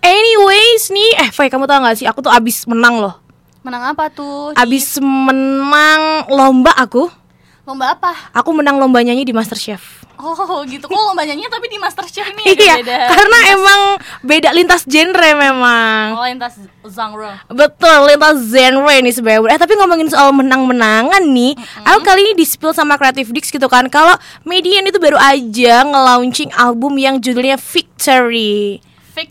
anyways nih, Fai, kamu tau gak sih, aku tuh abis menang loh. Menang apa tuh? Abis menang lomba aku. Lomba apa? Aku menang lomba nyanyi di MasterChef. Oh gitu, kok lomba nyanyi tapi di MasterChef ini Iya, beda. karena emang beda lintas genre memang. Oh, lintas genre. Betul, lintas genre ini sebenarnya. Tapi ngomongin soal menang-menangan nih, aku kali ini di-spill sama Creative Dix gitu kan, kalau Median itu baru aja nge-launching album yang judulnya Victory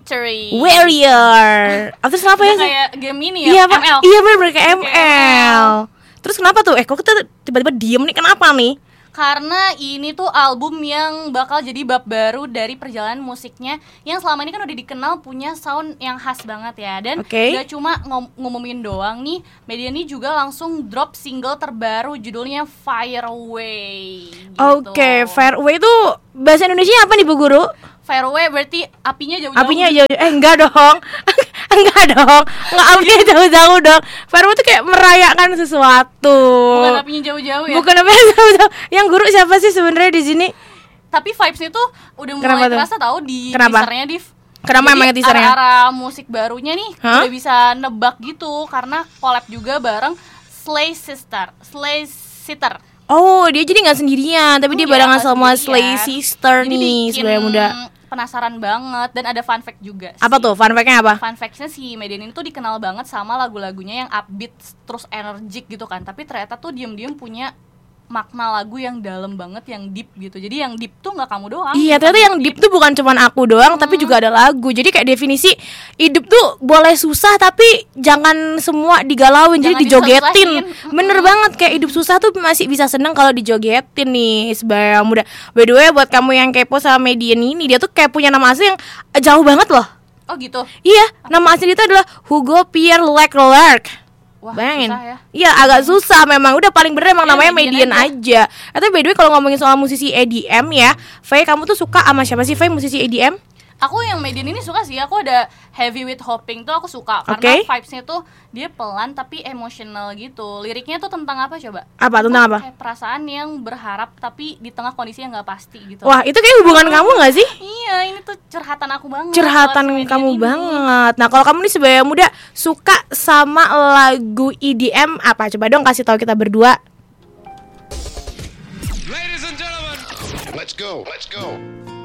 Warrior. Terus kenapa ya? Kayak game ini Iya, ya, Pak. ML. Iya bener kayak ML. Terus kenapa tuh? Kok kita tiba-tiba diem nih? Kenapa nih? Karena ini tuh album yang bakal jadi bab baru dari perjalanan musiknya yang selama ini kan udah dikenal punya sound yang khas banget ya. Dan gak cuma ngumumin doang nih, Median ini juga langsung drop single terbaru judulnya Fireway gitu. Oke, Fireway itu bahasa Indonesia apa nih Bu Guru? Fireway berarti apinya jauh-jauh. Apinya jauh, enggak dong. Enggak dong. Enggak apinya jauh-jauh dong. Fireway itu kayak merayakan sesuatu. Bukan apinya jauh-jauh ya. Bukan apinya jauh-jauh. Yang guru siapa sih sebenarnya di sini? Tapi vibes-nya tuh udah mulai terasa tahu di teasernya, Div. Kenapa emang teasernya? Arah musik barunya nih udah bisa nebak gitu karena collab juga bareng Slay Sister. Oh, dia jadi nggak sendirian, tapi dia barengan sama Slay Sister jadi nih, sebenarnya muda. Penasaran banget dan ada fun fact juga. Apa tuh? Fun fact-nya apa? Fun fact-nya si Median ini tuh dikenal banget sama lagu-lagunya yang upbeat terus energik gitu kan. Tapi ternyata tuh diem-diem punya makna lagu yang dalam banget, yang deep gitu. Jadi yang deep tuh nggak kamu doang. Iya, ternyata yang deep tuh bukan cuman aku doang, tapi juga ada lagu. Jadi kayak definisi hidup tuh boleh susah, tapi jangan semua digalauin, jadi dijogetin. Bener banget, kayak hidup susah tuh masih bisa seneng kalau dijogetin nih, sebenarnya muda. By the way, buat kamu yang kepo sama Median ini, dia tuh kayak punya nama asli yang jauh banget loh. Oh gitu? Iya, nama asli dia adalah Hugo Pierre Leclerc. Wah, bayangin. susah ya. Iya, agak susah memang. Udah paling bener emang namanya Median aja. Atau by the way, kalau ngomongin soal musisi EDM ya, Faye, kamu tuh suka sama siapa sih, Faye, musisi EDM? Aku yang Median ini suka sih. Aku ada Heavy with Hoping tuh aku suka karena vibes-nya tuh dia pelan tapi emosional gitu. Liriknya tuh tentang apa coba? Apa? Tentang apa? Kayak perasaan yang berharap tapi di tengah kondisi yang nggak pasti gitu. Wah, itu kayak hubungan kamu nggak sih? Iya, ini tuh curhatan aku banget. Curhatan kamu banget. Nah, kalau kamu nih sebagai muda suka sama lagu EDM apa? Coba dong kasih tahu kita berdua. Ladies and gentlemen, let's go.